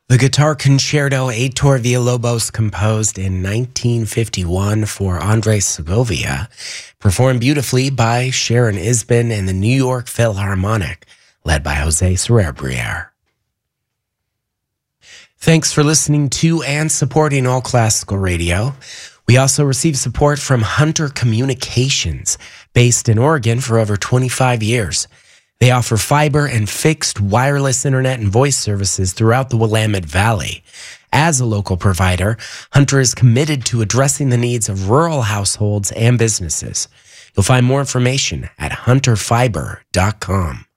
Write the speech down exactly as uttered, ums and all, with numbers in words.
The guitar concerto Heitor Villalobos composed in nineteen fifty-one for Andres Segovia, performed beautifully by Sharon Isbin and the New York Philharmonic, led by Jose Soler-Briere. Thanks for listening to and supporting All Classical Radio. We also receive support from Hunter Communications, based in Oregon for over twenty-five years. They offer fiber and fixed wireless internet and voice services throughout the Willamette Valley. As a local provider, Hunter is committed to addressing the needs of rural households and businesses. You'll find more information at hunter fiber dot com.